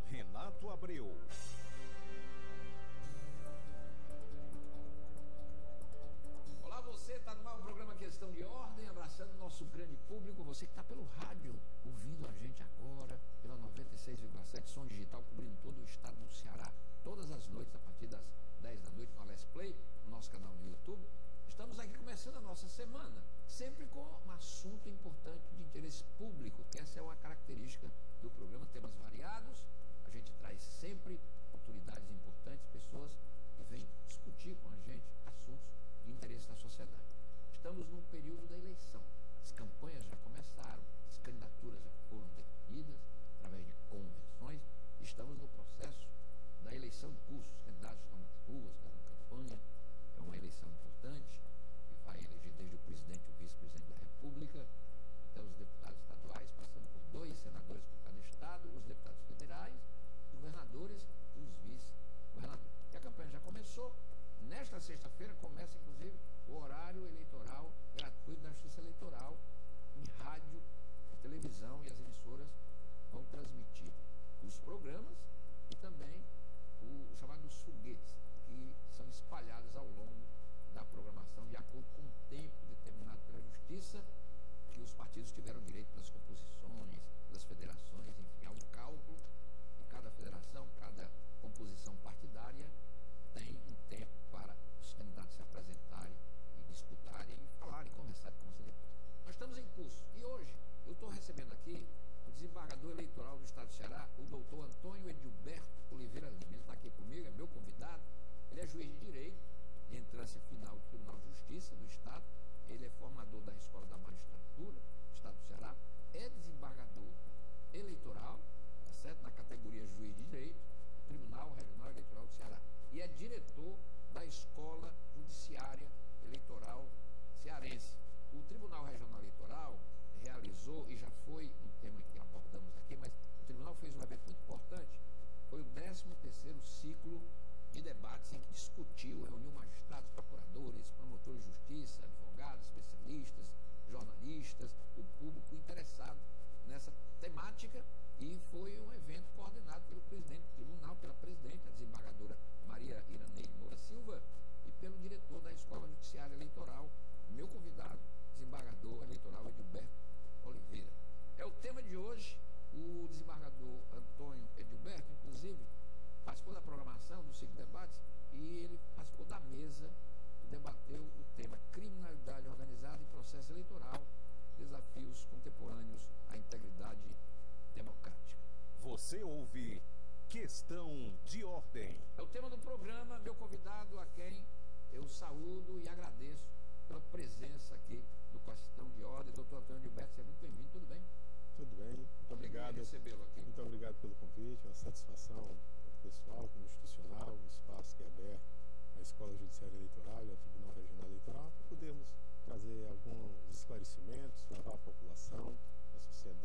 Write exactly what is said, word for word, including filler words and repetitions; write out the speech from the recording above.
Renato Abreu. Olá, você está no ar o programa Questão de Ordem, abraçando o nosso grande público, você que está pelo rádio, ouvindo a gente agora, pela noventa e seis vírgula sete, som digital, cobrindo todo o estado do Ceará, todas as noites, a partir das dez da noite, no Alex Play, no nosso canal no YouTube. Estamos aqui começando a nossa semana, sempre com um assunto importante de interesse público, que essa é uma característica do programa, temas variados. A gente traz sempre autoridades importantes, pessoas que vêm discutir com a gente assuntos de interesse da sociedade. Estamos num período da eleição, as campanhas já começaram, as candidaturas já foram definidas através de convenções, estamos no processo da eleição de curso, os candidatos estão nas ruas, fazendo campanha. É uma eleição importante, que vai eleger desde o presidente e o vice-presidente da República, até os deputados estaduais, passando por dois senadores por cada estado, os deputados federais, os governadores e os vice-governadores. E a campanha já começou. Nesta sexta-feira começa, inclusive, o horário eleitoral gratuito da Justiça Eleitoral, em rádio, televisão, e as emissoras vão transmitir os programas e também o chamado foguetes, que são espalhados ao longo da programação, de acordo com o tempo determinado pela Justiça, que os partidos tiveram direito das composições, das federações, enfim, há um cálculo, e cada federação, cada composição partidária tem um tempo para os candidatos se apresentarem e disputarem, e falarem, conversarem com os eleitores. Nós estamos em curso, e hoje eu estou recebendo aqui o desembargador eleitoral do Estado do Ceará, o doutor Antônio Edilberto Oliveira Lima. Ele está aqui comigo, é meu convidado. Ele é juiz de Direito, de entrância final do Tribunal de Justiça do Estado. Ele é formador da Escola da Magistratura do Estado do Ceará. É desembargador eleitoral, tá certo? Na categoria juiz de Direito, do Tribunal Regional Eleitoral do Ceará. E é diretor da Escola Judiciária Eleitoral Cearense. O Tribunal Regional Eleitoral realizou, e já foi um tema que abordamos aqui, mas o Tribunal fez um evento muito importante, foi o décimo terceiro ciclo de debates em que discutiu, reuniu magistrados, procuradores, promotores de justiça, advogados, especialistas, jornalistas, o público interessado nessa temática, e foi um evento coordenado pelo presidente do tribunal, pela presidente, a desembargadora Maria Iraneide Moura Silva, e pelo diretor da Escola Judiciária Eleitoral, meu convidado, desembargador eleitoral Edilberto Oliveira. É o tema de hoje. O desembargador Antônio Edilberto, inclusive, participou da programação do ciclo de debates, e ele participou da mesa que debateu o tema criminalidade organizada e processo eleitoral, desafios contemporâneos à integridade democrática. Você ouve Questão de Ordem. É o tema do programa. Meu convidado, a quem eu saúdo e agradeço pela presença aqui do Questão de Ordem, doutor Antônio Edilberto, seja muito bem-vindo, tudo bem? Tudo bem, muito obrigado. Recebê-lo aqui. Muito obrigado pelo convite, é uma satisfação pessoal, como institucional, o espaço que é aberto à Escola Judiciária Eleitoral e ao Tribunal Regional Eleitoral, para podermos trazer alguns esclarecimentos, levar à população, à sociedade,